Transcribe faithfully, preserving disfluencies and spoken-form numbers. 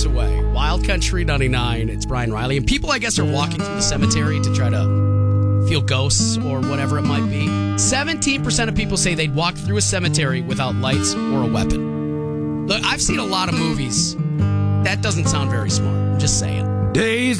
blocks away. Wild Country ninety-nine. It's Brian Riley. And people, I guess, are walking through the cemetery to try to feel ghosts or whatever it might be. seventeen percent of people say they'd walk through a cemetery without lights or a weapon. Look, I've seen a lot of movies. That doesn't sound very smart. I'm just saying. Days